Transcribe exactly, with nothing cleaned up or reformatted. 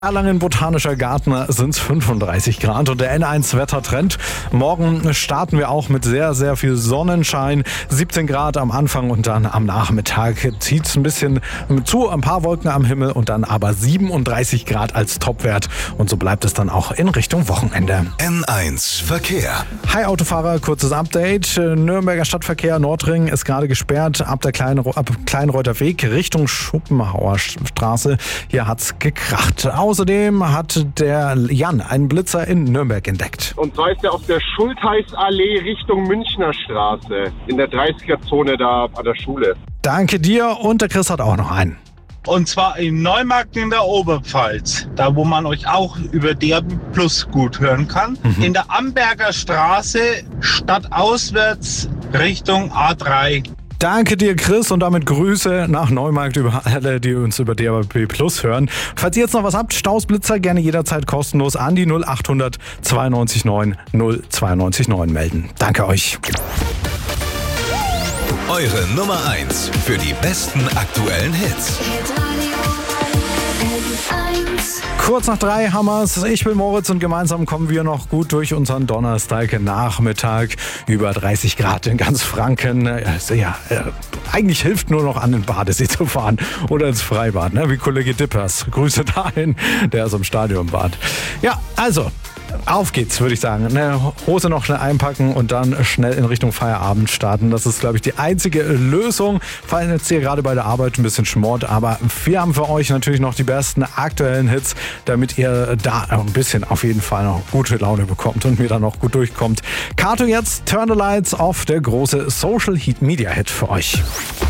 Erlangen Botanischer Garten sind es fünfunddreißig Grad und der N eins Wettertrend. Morgen starten wir auch mit sehr, sehr viel Sonnenschein. siebzehn Grad am Anfang und dann am Nachmittag zieht es ein bisschen zu, ein paar Wolken am Himmel und dann aber siebenunddreißig Grad als Topwert. Und so bleibt es dann auch in Richtung Wochenende. N eins Verkehr. Hi Autofahrer, kurzes Update. Nürnberger Stadtverkehr Nordring ist gerade gesperrt ab der Klein ab Kleinreuther Weg Richtung Schopenhauer Straße. Hier hat's gekracht. Außerdem hat der Jan einen Blitzer in Nürnberg entdeckt. Und zwar ist er auf der Schultheißallee Richtung Münchner Straße in der dreißiger-Zone da an der Schule. Danke dir und der Chris hat auch noch einen. Und zwar in Neumarkt in der Oberpfalz, da wo man euch auch über D A B Plus gut hören kann. Mhm. In der Amberger Straße stadtauswärts Richtung A drei. Danke dir, Chris, und damit Grüße nach Neumarkt über alle, die uns über D A B Plus hören. Falls ihr jetzt noch was habt, Stausblitzer gerne jederzeit kostenlos an die null achthundert zweiundneunzig neun null zweiundneunzig neun melden. Danke euch. Eure Nummer eins für die besten aktuellen Hits. Kurz nach drei haben wir's. Ich bin Moritz und gemeinsam kommen wir noch gut durch unseren Donnerstag-Nachmittag. Über dreißig Grad in ganz Franken. Ja, eigentlich hilft nur noch an den Badesee zu fahren oder ins Freibad, ne? Wie Kollege Dippers. Grüße dahin, der ist im Stadionbad. Ja, also... Auf geht's, würde ich sagen. Eine Hose noch schnell einpacken und dann schnell in Richtung Feierabend starten. Das ist, glaube ich, die einzige Lösung. Fallen jetzt hier gerade bei der Arbeit ein bisschen Schmort, aber wir haben für euch natürlich noch die besten aktuellen Hits, damit ihr da ein bisschen auf jeden Fall noch gute Laune bekommt und mir dann noch gut durchkommt. Kato jetzt, Turn the Lights Off, der große Social Media Hit für euch.